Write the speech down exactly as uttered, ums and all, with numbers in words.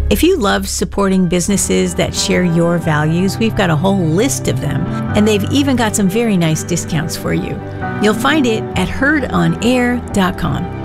If you love supporting businesses that share your values, we've got a whole list of them, and they've even got some very nice discounts for you. You'll find it at heard on air dot com.